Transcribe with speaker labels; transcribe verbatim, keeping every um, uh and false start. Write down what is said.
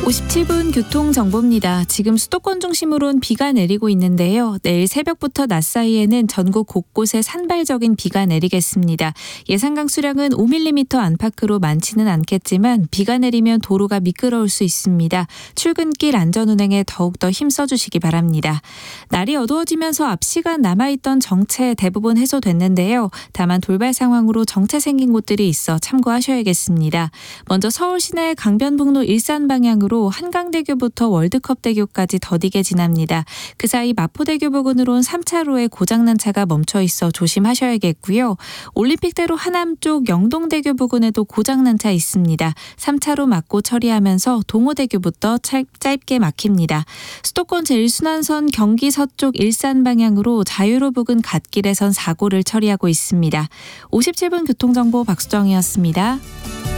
Speaker 1: 오십칠 분 교통정보입니다. 지금 수도권 중심으로는 비가 내리고 있는데요. 내일 새벽부터 낮 사이에는 전국 곳곳에 산발적인 비가 내리겠습니다. 예상 강수량은 오 밀리미터 안팎으로 많지는 않겠지만 비가 내리면 도로가 미끄러울 수 있습니다. 출근길 안전운행에 더욱더 힘써주시기 바랍니다. 날이 어두워지면서 앞시간 남아있던 정체 대부분 해소됐는데요. 다만 돌발 상황으로 정체 생긴 곳들이 있어 참고하셔야겠습니다. 먼저 서울 시내 강변북로 일산 방향으로 한강대교부터 월드컵대교까지 더디게 지납니다. 그 사이 마포대교 부근으론 삼 차로에 고장난 차가 멈춰 있어 조심하셔야겠고요. 올림픽대로 하남 쪽 영동대교 부근에도 고장난 차 있습니다. 삼 차로 막고 처리하면서 동호대교부터 짧게 막힙니다. 수도권 제일 순환선 경기 서쪽 일산 방향으로 자유로 부근 갓길에선 사고를 처리하고 있습니다. 오십칠 분 교통정보 박수정이었습니다.